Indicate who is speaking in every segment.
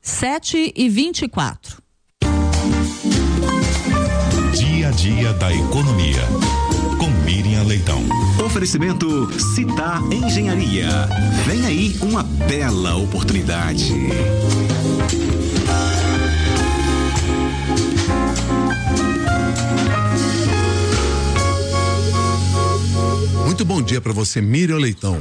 Speaker 1: 7h24.
Speaker 2: Dia a dia da economia. Com Miriam Leitão.
Speaker 3: Oferecimento Citar Engenharia. Vem aí uma bela oportunidade.
Speaker 4: Muito bom dia para você, Miriam Leitão.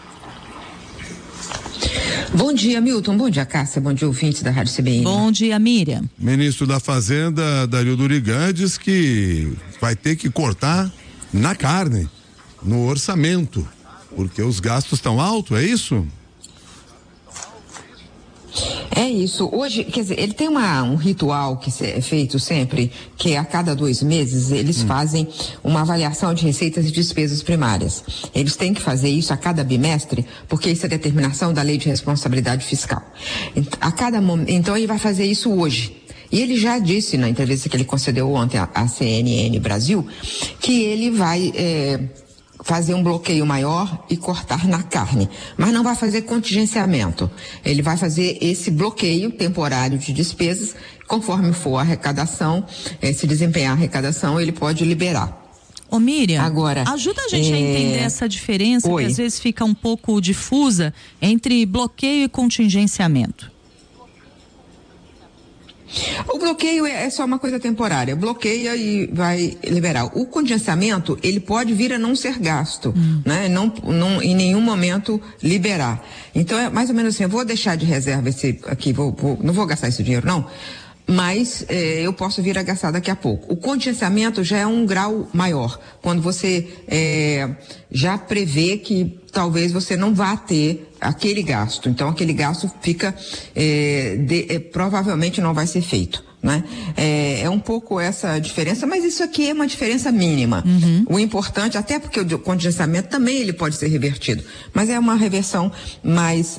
Speaker 5: Bom dia, Milton. Bom dia, Cássia. Bom dia, ouvintes da Rádio CBN.
Speaker 1: Bom dia, Miriam.
Speaker 4: Ministro da Fazenda, Dario Durigan, diz que vai ter que cortar na carne, no orçamento, porque os gastos estão altos, é isso?
Speaker 5: É isso. Hoje, quer dizer, ele tem um ritual que é feito sempre, que a cada 2 meses eles fazem uma avaliação de receitas e despesas primárias. Eles têm que fazer isso a cada bimestre, porque isso é determinação da Lei de Responsabilidade Fiscal. Então ele vai fazer isso hoje. E ele já disse na entrevista que ele concedeu ontem à CNN Brasil que ele vai fazer um bloqueio maior e cortar na carne, mas não vai fazer contingenciamento. Ele vai fazer esse bloqueio temporário de despesas, conforme for a arrecadação, se desempenhar a arrecadação, ele pode liberar.
Speaker 1: Ô Miriam,
Speaker 5: agora,
Speaker 1: ajuda a gente a entender essa diferença que às vezes fica um pouco difusa entre bloqueio e contingenciamento.
Speaker 5: O bloqueio é só uma coisa temporária, bloqueia e vai liberar. O contingenciamento, ele pode vir a não ser gasto, né? Não, em nenhum momento liberar. Então é mais ou menos assim, eu vou deixar de reserva esse aqui, não vou gastar esse dinheiro não, mas eu posso vir a gastar daqui a pouco. O contingenciamento já é um grau maior, quando você já prevê que talvez você não vá ter aquele gasto. Então, aquele gasto fica, provavelmente não vai ser feito, né? É um pouco essa diferença, mas isso aqui é uma diferença mínima. O importante, até porque o contingenciamento também ele pode ser revertido, mas é uma reversão mais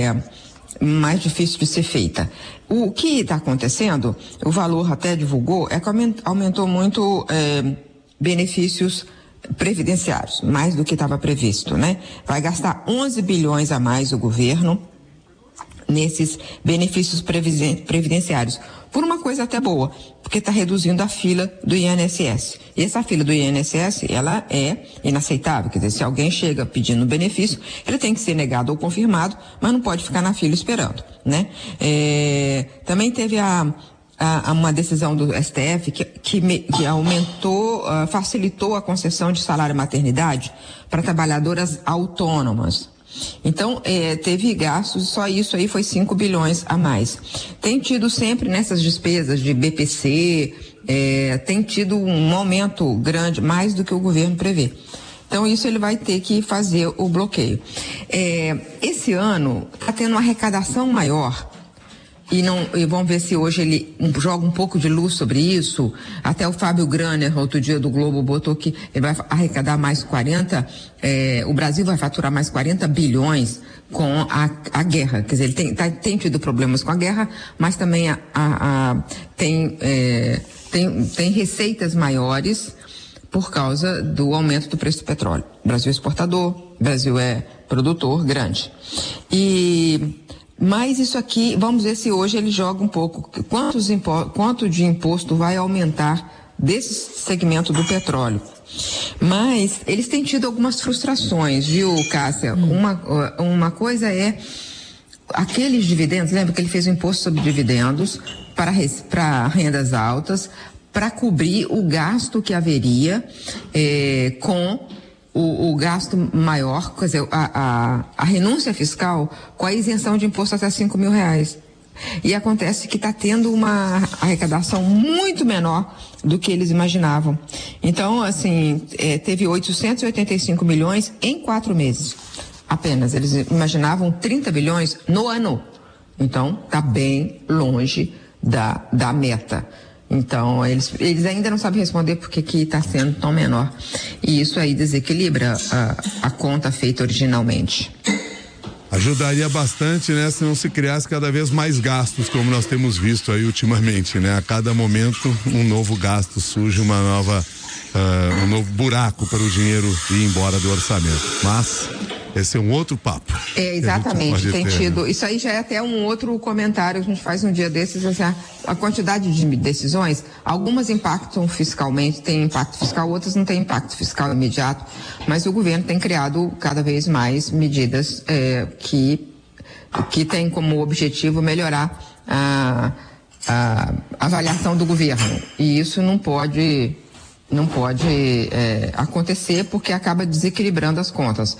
Speaker 5: difícil de ser feita. O que está acontecendo, o valor até divulgou, é que aumentou muito benefícios previdenciários, mais do que estava previsto, né? Vai gastar 11 bilhões a mais o governo nesses benefícios previdenciários, por uma coisa até boa, porque está reduzindo a fila do INSS. E essa fila do INSS, ela é inaceitável, quer dizer, se alguém chega pedindo benefício, ele tem que ser negado ou confirmado, mas não pode ficar na fila esperando, né? Também teve uma decisão do STF que aumentou, facilitou a concessão de salário maternidade para trabalhadoras autônomas. Então, teve gastos, só isso aí foi 5 bilhões a mais. Tem tido sempre nessas despesas de BPC, tem tido um aumento grande, mais do que o governo prevê. Então, isso ele vai ter que fazer o bloqueio. Esse ano está tendo uma arrecadação maior. E vamos ver se hoje ele joga um pouco de luz sobre isso. Até o Fábio Graner, outro dia do Globo, botou que ele vai arrecadar mais 40, o Brasil vai faturar mais 40 bilhões com a guerra. Quer dizer, ele tem tido problemas com a guerra, mas também tem receitas maiores por causa do aumento do preço do petróleo. O Brasil é exportador, o Brasil é produtor grande. Mas isso aqui, vamos ver se hoje ele joga um pouco. Quanto de imposto vai aumentar desse segmento do petróleo? Mas eles têm tido algumas frustrações, viu, Cássia? Uma coisa é aqueles dividendos, lembra que ele fez o imposto sobre dividendos para rendas altas, para cobrir o gasto que haveria com o gasto maior, quer dizer, a renúncia fiscal com a isenção de imposto até R$5.000. E acontece que está tendo uma arrecadação muito menor do que eles imaginavam. Então, assim, teve 885 milhões em 4 meses. Apenas. Eles imaginavam 30 bilhões no ano. Então, está bem longe da meta. Então, eles ainda não sabem responder porque que está sendo tão menor. E isso aí desequilibra a conta feita originalmente.
Speaker 4: Ajudaria bastante, né, se não se criasse cada vez mais gastos, como nós temos visto aí ultimamente, né? A cada momento um novo gasto surge, um novo buraco para o dinheiro ir embora do orçamento. Mas Esse é um outro papo.
Speaker 5: Exatamente, tem tido. Isso aí já é até um outro comentário que a gente faz um dia desses, assim, a quantidade de decisões, algumas impactam fiscalmente, tem impacto fiscal, outras não têm impacto fiscal imediato, mas o governo tem criado cada vez mais medidas que têm como objetivo melhorar a avaliação do governo. E isso não pode acontecer porque acaba desequilibrando as contas.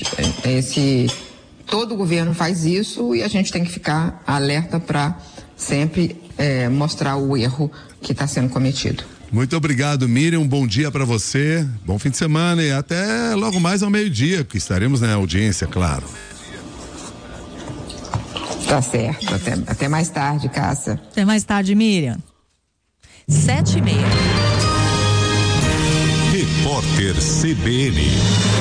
Speaker 5: Todo governo faz isso e a gente tem que ficar alerta para sempre mostrar o erro que está sendo cometido.
Speaker 4: Muito obrigado, Miriam. Um bom dia para você. Bom fim de semana e até logo mais ao meio-dia, que estaremos na audiência, claro.
Speaker 5: Tá certo. Até mais tarde, Cássia.
Speaker 1: Até mais tarde, Miriam. 7:30.
Speaker 2: Repórter CBN.